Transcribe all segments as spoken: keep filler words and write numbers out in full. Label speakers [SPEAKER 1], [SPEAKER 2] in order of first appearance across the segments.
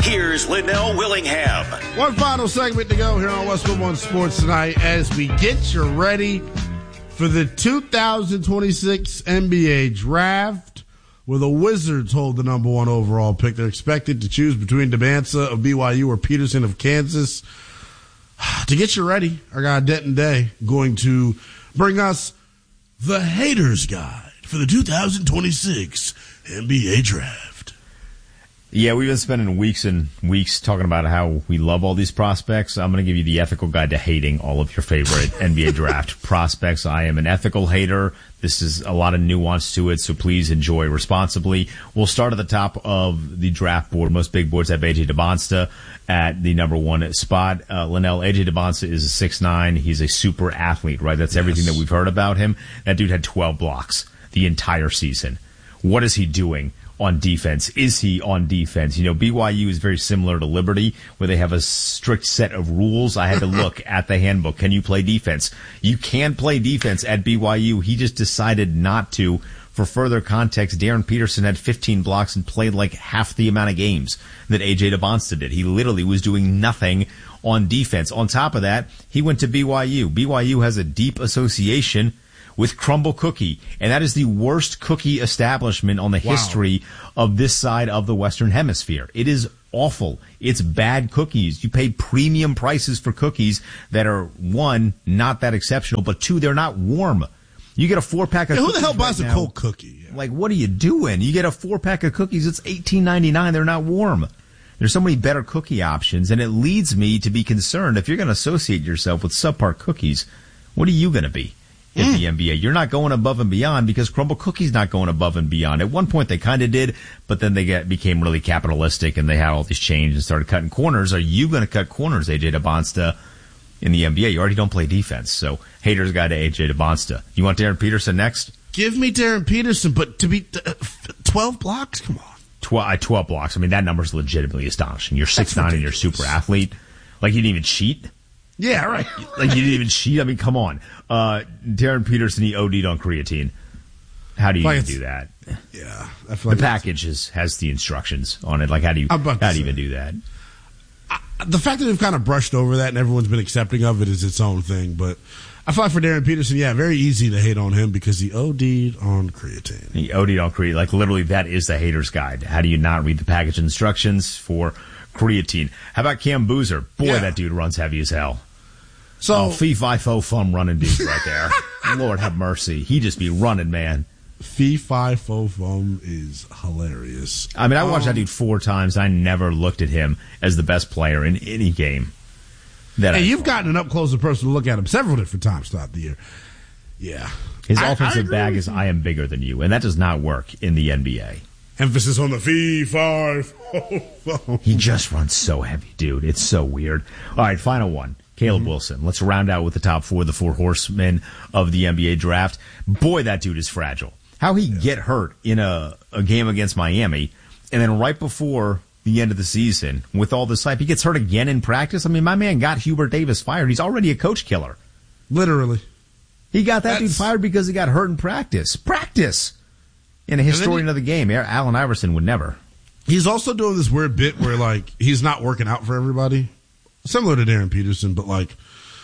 [SPEAKER 1] Here's Linnell Willingham.
[SPEAKER 2] One final segment to go here on Westwood One Sports tonight as we get you ready for the two thousand twenty-six N B A Draft, where the Wizards hold the number one overall pick. They're expected to choose between Debansa of B Y U or Peterson of Kansas. To get you ready, our guy Denton Day going to bring us the Haters Guide for the two thousand twenty-six N B A Draft.
[SPEAKER 3] Yeah, we've been spending weeks and weeks talking about how we love all these prospects. I'm going to give you the ethical guide to hating all of your favorite N B A draft prospects. I am an ethical hater. This is a lot of nuance to it, so please enjoy responsibly. We'll start at the top of the draft board. Most big boards have A J Debonsta at the number one spot. Uh, Linnell, A J Debonsta is a six nine. He's a super athlete, right? That's everything
[SPEAKER 2] yes.
[SPEAKER 3] that we've heard about him. That dude had twelve blocks the entire season. What is he doing on defense? Is he on defense? You know, B Y U is very similar to Liberty, where they have a strict set of rules. I had to look at the handbook. Can you play defense? You can play defense at B Y U. He just decided not to. For further context, Darren Peterson had fifteen blocks and played like half the amount of games that A J Debonsta did. He literally was doing nothing on defense. On top of that, he went to B Y U. B Y U has a deep association with Crumble Cookie, and that is the worst cookie establishment on the
[SPEAKER 2] wow.
[SPEAKER 3] history of this side of the Western Hemisphere. It is awful. It's bad cookies. You pay premium prices for cookies that are, one, not that exceptional, but two, they're not warm. You get a four-pack of
[SPEAKER 2] yeah,
[SPEAKER 3] cookies
[SPEAKER 2] who the hell buys
[SPEAKER 3] right
[SPEAKER 2] a
[SPEAKER 3] now,
[SPEAKER 2] cold cookie? Yeah.
[SPEAKER 3] Like, what are you doing? You get a four-pack of cookies, it's eighteen ninety-nine. They're not warm. There's so many better cookie options, and it leads me to be concerned if you're going to associate yourself with subpar cookies, what are you going to be in mm. the N B A? You're not going above and beyond because Crumble Cookie's not going above and beyond. At one point they kind of did, but then they get, became really capitalistic and they had all these changes and started cutting corners. Are you going to cut corners, A J Debonsta, in the N B A? You already don't play defense. So, haters guy to A J Debonsta. You want Darren Peterson next?
[SPEAKER 2] Give me Darren Peterson, but to be uh, twelve blocks? Come on.
[SPEAKER 3] twelve, twelve blocks. I mean, that number's legitimately astonishing. You're six nine and you're a super athlete. Like, you didn't even cheat?
[SPEAKER 2] Yeah, right.
[SPEAKER 3] Like, you didn't even cheat? I mean, come on. Uh, Darren Peterson, he O D'd on creatine. How do you
[SPEAKER 2] like
[SPEAKER 3] even do that?
[SPEAKER 2] Yeah. I feel like
[SPEAKER 3] the package is, has the instructions on it. Like, how do you, how do you even do that?
[SPEAKER 2] I, the fact that they've kind of brushed over that and everyone's been accepting of it is its own thing, but I feel like for Darren Peterson, yeah, very easy to hate on him because he O D'd on creatine.
[SPEAKER 3] He O D'd on creatine. Like, literally, that is the hater's guide. How do you not read the package instructions for creatine? How about Cam Boozer? Boy, yeah. That dude runs heavy as hell. So, oh, fee, fi, fo, fum running dude right there. Lord have mercy. He just be running, man.
[SPEAKER 2] Fee, fi, fo, fum is hilarious.
[SPEAKER 3] I mean, I watched um, that dude four times. I never looked at him as the best player in any game. That
[SPEAKER 2] hey,
[SPEAKER 3] I
[SPEAKER 2] you've
[SPEAKER 3] saw.
[SPEAKER 2] gotten an up-close and personal look at him several different times throughout the year. Yeah.
[SPEAKER 3] His
[SPEAKER 2] I,
[SPEAKER 3] offensive
[SPEAKER 2] I
[SPEAKER 3] bag is, I am bigger than you, and that does not work in the N B A.
[SPEAKER 2] Emphasis on the fee, fi, fo, fum.
[SPEAKER 3] He just runs so heavy, dude. It's so weird. All right, final one. Caleb mm-hmm. Wilson. Let's round out with the top four, the four horsemen of the N B A draft. Boy, that dude is fragile. How he yeah. get hurt in a, a game against Miami, and then right before the end of the season, with all this hype, he gets hurt again in practice. I mean, my man got Hubert Davis fired. He's already a coach killer.
[SPEAKER 2] Literally.
[SPEAKER 3] He got that
[SPEAKER 2] That's...
[SPEAKER 3] dude fired because he got hurt in practice. Practice! In a historian he... of the game. Allen Iverson would never.
[SPEAKER 2] He's also doing this weird bit where, like, he's not working out for everybody. Similar to Darren Peterson, but like,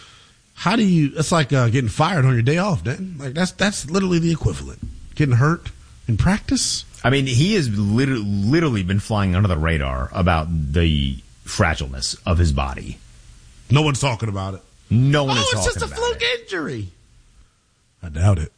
[SPEAKER 2] how do you, it's like uh, getting fired on your day off, Dan. Like, that's that's literally the equivalent. Getting hurt in practice?
[SPEAKER 3] I mean, he has literally, literally been flying under the radar about the fragileness of his body.
[SPEAKER 2] No one's talking about it.
[SPEAKER 3] No one
[SPEAKER 2] oh,
[SPEAKER 3] is talking about it.
[SPEAKER 2] Oh, it's just a fluke it. injury. I doubt it.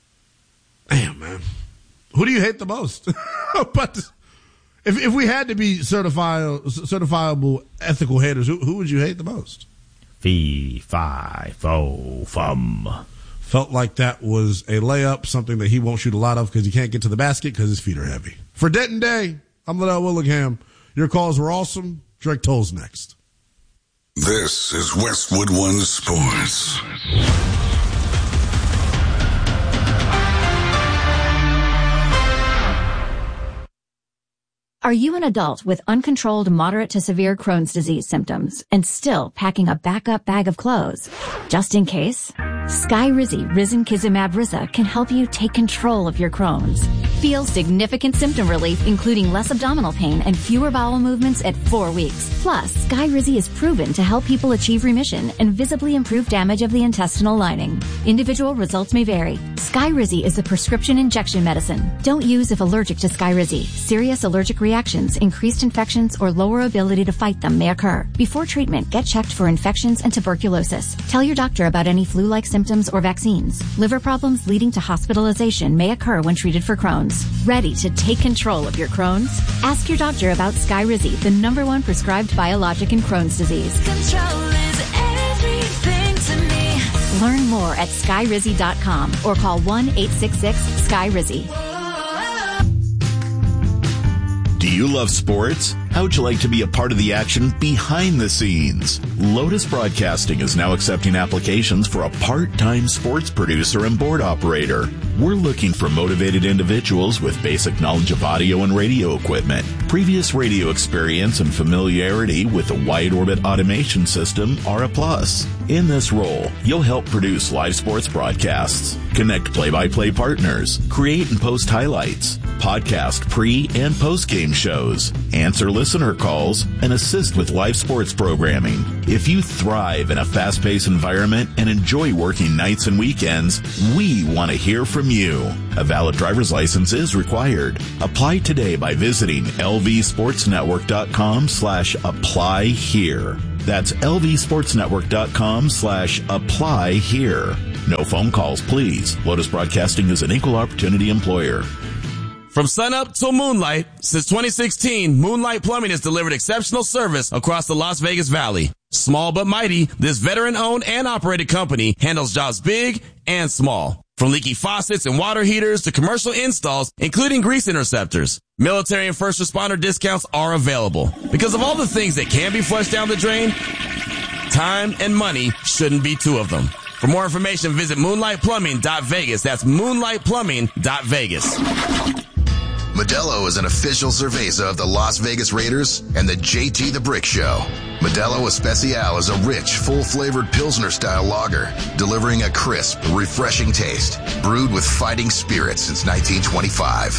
[SPEAKER 2] Damn, man. Who do you hate the most? But if if we had to be certifiable, certifiable ethical haters, who, who would you hate the most?
[SPEAKER 3] Fee, fi, fo, fum.
[SPEAKER 2] Felt like that was a layup, something that he won't shoot a lot of because he can't get to the basket because his feet are heavy. For Denton Day, I'm Linnell Willingham. Your calls were awesome. Drake Toll's next.
[SPEAKER 4] This is Westwood One Sports.
[SPEAKER 5] Are you an adult with uncontrolled moderate to severe Crohn's disease symptoms and still packing a backup bag of clothes just in case? Skyrizi Risankizumab Riza can help you take control of your Crohn's. Feel significant symptom relief, including less abdominal pain and fewer bowel movements at four weeks. Plus, Skyrizi is proven to help people achieve remission and visibly improve damage of the intestinal lining. Individual results may vary. Skyrizi is a prescription injection medicine. Don't use if allergic to Skyrizi. Serious allergic reactions, increased infections, or lower ability to fight them may occur. Before treatment, get checked for infections and tuberculosis. Tell your doctor about any flu-like symptoms or vaccines. Liver problems leading to hospitalization may occur when treated for Crohn's. Ready to take control of your Crohn's? Ask your doctor about Skyrizi, the number one prescribed biologic in Crohn's disease.
[SPEAKER 6] Control is everything to me.
[SPEAKER 5] Learn more at skyrizi dot com or call one eight six six Skyrizi.
[SPEAKER 7] Do you love sports? How would you like to be a part of the action behind the scenes? Lotus Broadcasting is now accepting applications for a part-time sports producer and board operator. We're looking for motivated individuals with basic knowledge of audio and radio equipment, previous radio experience, and familiarity with the wide orbit automation system are a plus. In this role, you'll help produce live sports broadcasts, connect play-by-play partners, create and post highlights, podcast pre- and post-game shows, answer listener calls, and assist with live sports programming. If you thrive in a fast-paced environment and enjoy working nights and weekends, we want to hear from you. A valid driver's license is required. Apply today by visiting lvsportsnetwork.com slash apply here. That's lvsportsnetwork.com slash apply here. No phone calls, please. Lotus Broadcasting is an equal opportunity employer.
[SPEAKER 8] From sunup till moonlight, since twenty sixteen, Moonlight Plumbing has delivered exceptional service across the Las Vegas Valley. Small but mighty, this veteran-owned and operated company handles jobs big and small. From leaky faucets and water heaters to commercial installs, including grease interceptors. Military and first responder discounts are available. Because of all the things that can be flushed down the drain, time and money shouldn't be two of them. For more information, visit moonlight plumbing dot vegas. That's moonlight plumbing dot vegas.
[SPEAKER 9] Modelo is an official cerveza of the Las Vegas Raiders and the J T the Brick Show. Modelo Especial is a rich, full-flavored Pilsner-style lager, delivering a crisp, refreshing taste, brewed with fighting spirit since nineteen twenty-five.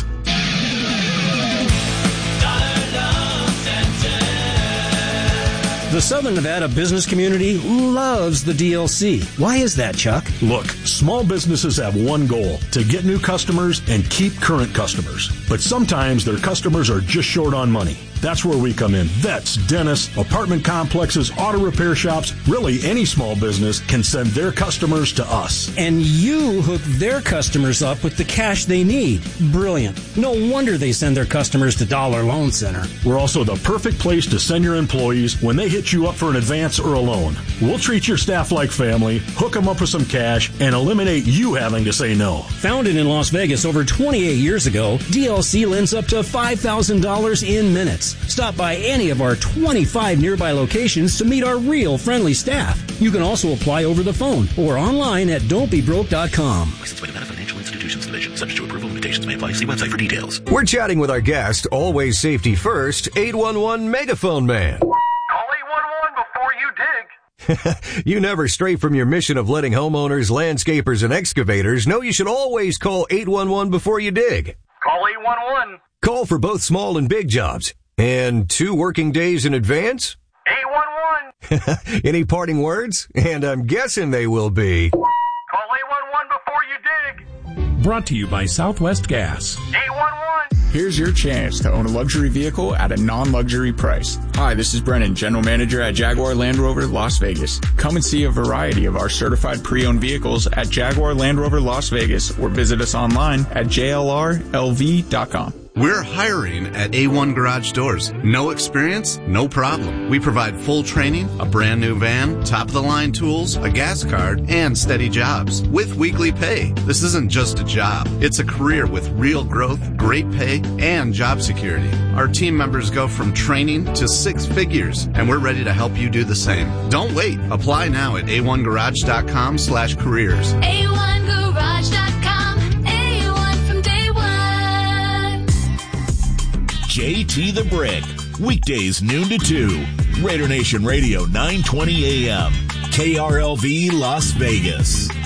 [SPEAKER 10] The Southern Nevada business community loves the D L C. Why is that, Chuck?
[SPEAKER 11] Look, small businesses have one goal, to get new customers and keep current customers. But sometimes their customers are just short on money. That's where we come in. Vets, dentists, apartment complexes, auto repair shops, really any small business can send their customers to us.
[SPEAKER 10] And you hook their customers up with the cash they need. Brilliant. No wonder they send their customers to Dollar Loan Center.
[SPEAKER 11] We're also the perfect place to send your employees when they hit you up for an advance or a loan. We'll treat your staff like family, hook them up with some cash, and eliminate you having to say no.
[SPEAKER 10] Founded in Las Vegas over twenty-eight years ago, D L C lends up to five thousand dollars in minutes. Stop by any of our twenty-five nearby locations to meet our real friendly staff. You can also apply over the phone or online at don't be broke dot com.
[SPEAKER 12] Licensed by Nevada Financial Institutions Division. Subject to approval. Limitations may apply. See website for details.
[SPEAKER 13] We're chatting with our guest, always safety first, eight one one Megaphone Man.
[SPEAKER 14] Call eight one one before you dig.
[SPEAKER 13] You never stray from your mission of letting homeowners, landscapers, and excavators know you should always call eight one one before you dig.
[SPEAKER 14] Call eight one one.
[SPEAKER 13] Call for both small and big jobs. And two working days in advance?
[SPEAKER 14] eight one one.
[SPEAKER 13] Any parting words? And I'm guessing they will be...
[SPEAKER 14] Call eight one one before you dig.
[SPEAKER 15] Brought to you by Southwest Gas.
[SPEAKER 14] eight one one.
[SPEAKER 16] Here's your chance to own a luxury vehicle at a non-luxury price. Hi, this is Brennan, General Manager at Jaguar Land Rover Las Vegas. Come and see a variety of our certified pre-owned vehicles at Jaguar Land Rover Las Vegas or visit us online at j l r l v dot com.
[SPEAKER 17] We're hiring at A one Garage Doors. No experience? No problem. We provide full training, a brand new van, top-of-the-line tools, a gas card, and steady jobs with weekly pay. This isn't just a job. It's a career with real growth, great pay, and job security. Our team members go from training to six figures, and we're ready to help you do the same. Don't wait. Apply now at a one garage dot com slash careers.
[SPEAKER 6] a one garage dot com. A one from day one.
[SPEAKER 7] J T the Brick, weekdays noon to two. Raider Nation Radio, nine twenty a.m. K R L V Las Vegas.